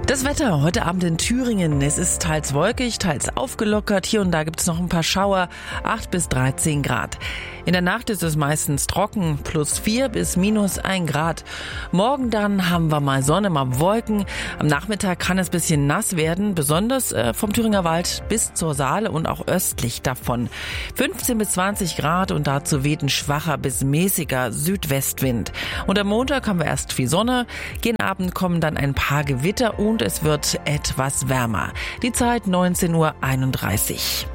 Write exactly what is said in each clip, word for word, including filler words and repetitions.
Das Wetter heute Abend in Thüringen. Es ist teils wolkig, teils aufgelockert. Hier und da gibt es noch ein paar Schauer. acht bis dreizehn Grad. In der Nacht ist es meistens trocken. Plus vier bis minus ein Grad. Morgen dann haben wir mal Sonne, mal Wolken. Am Nachmittag kann es ein bisschen nass werden. Besonders äh, vom Thüringer Wald bis zur Saale und auch östlich davon. fünfzehn bis zwanzig Grad und dazu weht ein schwacher bis mäßiger Südwestwind. Und am Montag haben wir erst viel Sonne. Gegen Abend kommen dann ein paar Gewitter und es wird etwas wärmer. Die Zeit neunzehn Uhr einunddreißig.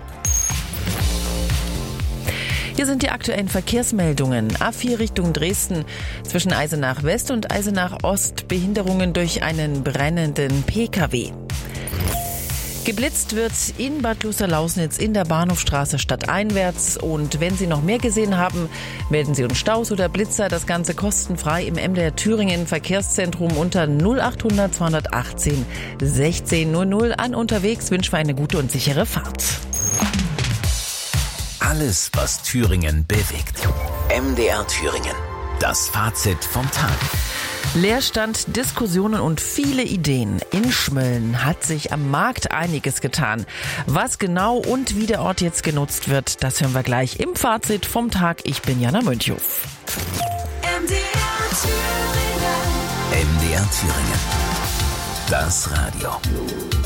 Hier sind die aktuellen Verkehrsmeldungen. A vier Richtung Dresden zwischen Eisenach West und Eisenach Ost. Behinderungen durch einen brennenden P K W. Geblitzt wird in Bad Luster-Lausnitz in der Bahnhofstraße stadteinwärts. Und wenn Sie noch mehr gesehen haben, melden Sie uns Staus oder Blitzer. Das Ganze kostenfrei im M D R Thüringen Verkehrszentrum unter null achthundert zweihundertachtzehn sechzehn null null. An unterwegs wünschen wir eine gute und sichere Fahrt. Alles, was Thüringen bewegt. M D R Thüringen. Das Fazit vom Tag. Leerstand, Diskussionen und viele Ideen. In Schmölln hat sich am Markt einiges getan. Was genau und wie der Ort jetzt genutzt wird, das hören wir gleich im Fazit vom Tag. Ich bin Jana Mönchhoff. M D R Thüringen. M D R Thüringen. Das Radio.